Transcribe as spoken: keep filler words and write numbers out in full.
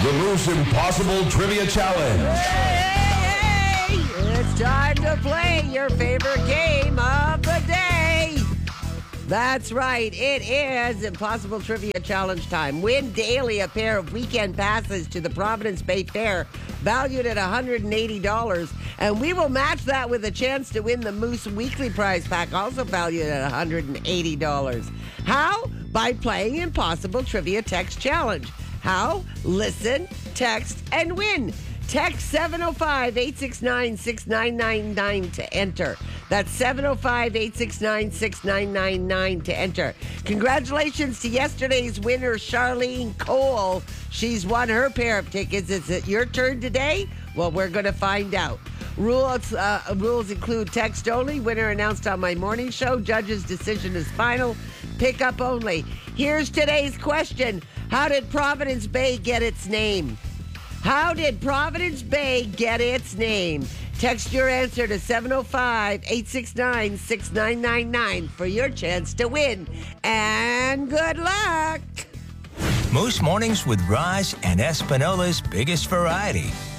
the Moose Impossible Trivia Challenge. Hey, hey, hey! It's time to play your favorite game of the day. That's right. It is Impossible Trivia Challenge time. Win daily a pair of weekend passes to the Providence Bay Fair, valued at one hundred eighty dollars. And we will match that with a chance to win the Moose Weekly Prize Pack, also valued at one hundred eighty dollars. How? By playing Impossible Trivia Text Challenge. How? Listen, text, and win. Text seven oh five, eight six nine, six nine nine nine to enter. That's seven oh five, eight six nine, six nine nine nine to enter. Congratulations to yesterday's winner, Charlene Cole. She's won her pair of tickets. Is it your turn today? Well, we're going to find out. Rules uh, rules include text only. Winner announced on my morning show. Judge's decision is final. Pickup only. Here's today's question. How did Providence Bay get its name? How did Providence Bay get its name? Text your answer to seven oh five, eight six nine, six nine nine nine for your chance to win. And good luck! Moose Mornings with Roz and Espinola's biggest variety.